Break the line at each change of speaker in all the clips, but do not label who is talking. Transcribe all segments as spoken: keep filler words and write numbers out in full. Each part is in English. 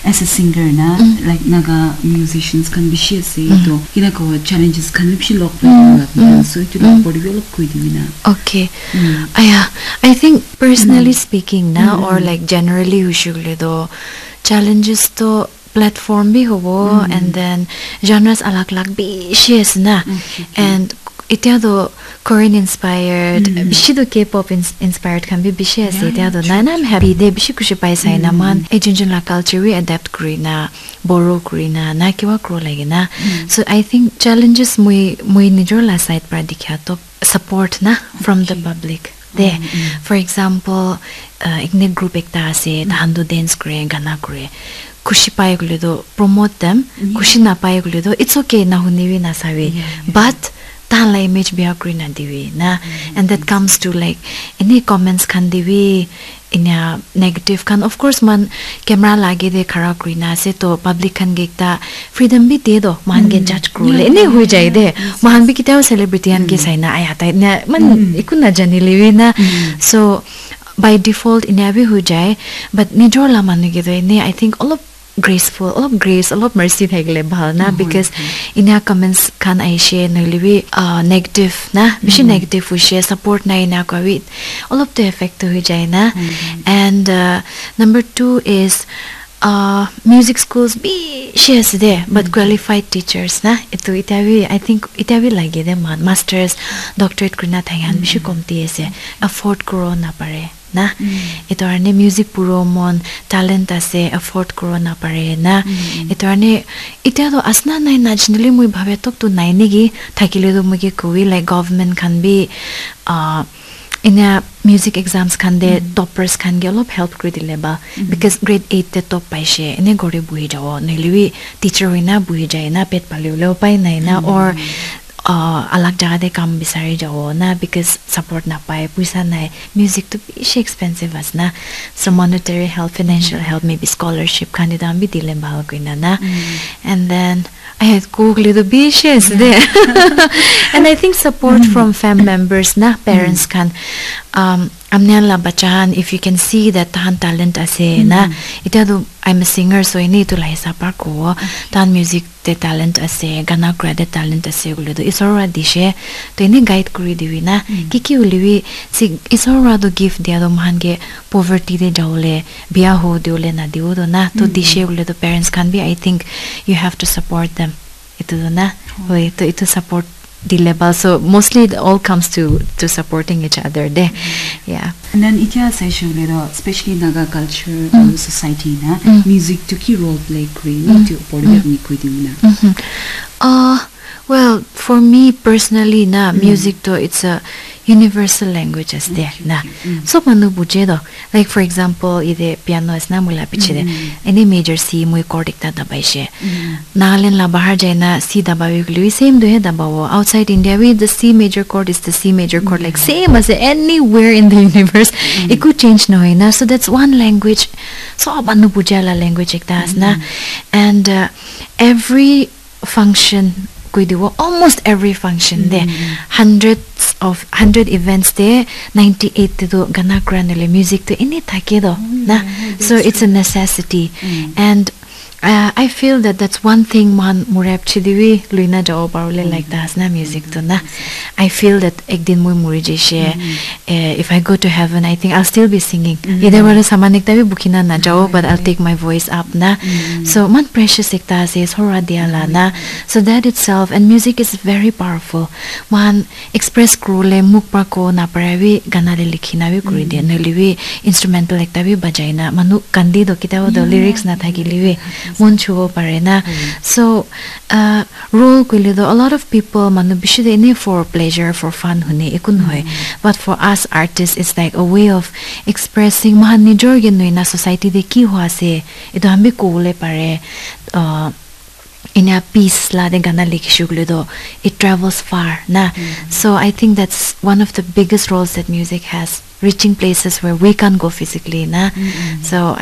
as a singer na like naga musicians can be share say to kina ko challenges can be lock so to lock body develop koi dimina.
Okay. Aya, I think personally speaking na or like generally usually do challenges to platform bhi hobo and then genres alag alag bi shares na and itia do Korean inspired bishi do K-pop inspired can be bishi ase itia do na I'm happy de bishi kushi pai sai na man Asian la culture we adapt kuri na borrow kuri na na kiwa kro lagi na so I think challenges mui mui nijor la side pra dikhya to support na from the public there for example uh, igne group ekta ase handu dance kore gana kore kushi pai gule do promote them kushi na pai gule do it's okay na huniwi na sawi but ta la image be agree na diwi na and that comes to like any comments can diwi in a negative can of course man camera lage de khara krina se to public kan gekta freedom bi de do man ge judge kru le ne hui jai de man bi kitao celebrity an ge saina aya ta na man ikuna jani lewi na so by default in every hui jai but nijor la man ge de ne I think all of graceful all of grace all of mercy thagle bhalna because in a comments can I share no livi uh, negative na bishi negative we share support na ina ko with all of the effect to jai na and uh, number two is uh, music schools be shares there but qualified teachers na itu itawi I think itawi lage de man masters doctorate krina thayan bishi komti ase afford kro na pare na ito arne music puro mon talent ase afford kro na pare na ito arne ita do asna nai najnili mui bhabe tok tu nai nigi thakile do muge koi like government can be uh in a music exams can de toppers can get a lot of help grade level because grade eight te top pai she ene gore bui jawo neliwi teacher wina bui jai na pet paleu lo pai nai na or uh alag jaga de kam bisari jawo na because support na pai puisa nai music to be expensive as na so monetary help financial help maybe scholarship candidate bi dile bal koina na and then I had Google the beaches there and I think support from family members na parents can um amnyan la bachan if you can see that tan talent ase na ita do I'm a singer so I need to like sapar ko tan music the talent ase gana credit talent ase gulo do isora dishe to ini guide kuri diwi na kiki uliwi si isora do give dia do mange poverty de jawle bia ho diole na diu do na to dishe gulo do parents can be I think you have to support them ito do na oi to ito support the level so mostly it all comes to to supporting each other there yeah
and then itya sai shule do especially naga culture and society na music to key role play kri to polymer ni koi dimna
uh well for me personally na music to it's a universal language as there na so manu buje do like for example ide piano is na mula pichide any major C mui chord ekta dabai she nalen la bahar jaina C dabai glu same do he dabawo outside India we the C major chord is the C major chord like same as anywhere in the universe it could change no na so that's one language so manu buje la language ekta as na and uh, every function almost every function there hundreds of hundred events there ninety-eight to gana granule music to any take do na so it's a necessity and uh, I feel that that's one thing man murap chidiwi luina jaw parole like that na music to na I feel that ekdin mui muri jeshe uh, if I go to heaven I think I'll still be singing either wala samanik tabi bukina na jaw but I'll take my voice up na so man precious ekta says hora diala na so that itself and music is very powerful man express krule mukpa ko na parawi gana le likhina wi kuri de naliwi instrumental ekta wi bajaina manu kandi do kitaw do lyrics na thagiliwi mon chuo pare na so uh, role kule do a lot of people manu bishide ne for pleasure for fun hune ekun hoy but for us artists it's like a way of expressing mahan nijor gen noina society de ki ho ase edo ambe kole pare uh, in a piece la de gana likhishugle do it travels far na so I think that's one of the biggest roles that music has reaching places where we can't go physically na so I,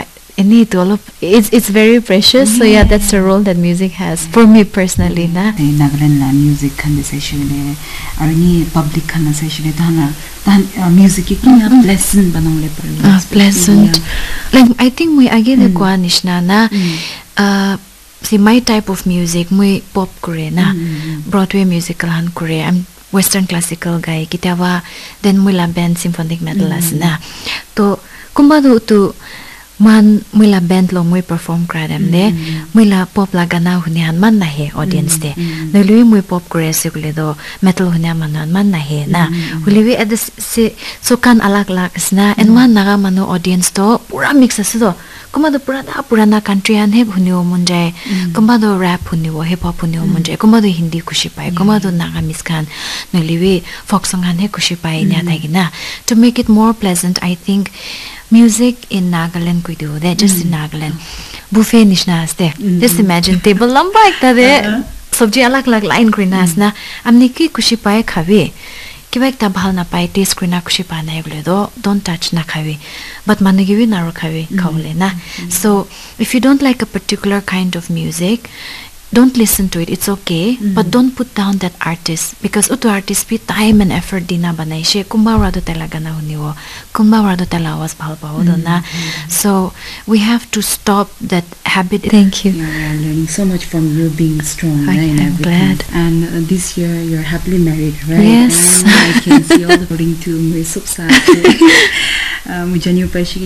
any to all of it's it's very precious. So yeah, that's the role that music has for me personally. Na
They Nagaland la music kan de session le arni public kan session le tana tan music ki na pleasant banong le par.
Ah, pleasant. Like I think we again the kwanish na na uh see my type of music mui pop kore na Broadway musical han kore. I'm Western classical guy kitawa then mula band symphonic metal as na to kumbado to man mula band lo mui perform kradem de mula pop la gana hunian man na he audience de no lui mui pop kore sikule do metal hunia manan man na he na huliwi at the so kan alag lag sna and man naga manu audience to pura mix as do kumado purana purana country an he hunio munjai kumado rap hunio hip hop hunio munjai kumado hindi kushi pai kumado naga miskan noliwe folk song an he kushi pai nya thagina to make it more pleasant. I think music in Nagaland could do that just in Nagaland buffet nishna aste just imagine table lamba ekta de sabji alag alag line grinas na amni ki kushi pai khabe kiba ekta bhal na pai taste krina kushi pa na egle do don't touch na khawi but manigiwi na ro khawi khawle na. So if you don't like a particular kind of music, don't listen to it, it's okay, but don't put down that artist because uto artist pi time and effort dina banai she kumbawra do talaga na huniwo kumbawra do talawas bhal pawo do na. So we have to stop that habit. Thank you.
Yeah, we are learning so much from you being strong,
I,
right? And
I'm
everything.
glad.
And uh, this year you're happily married, right?
Yes.
And I can see all according to my subsat. Um,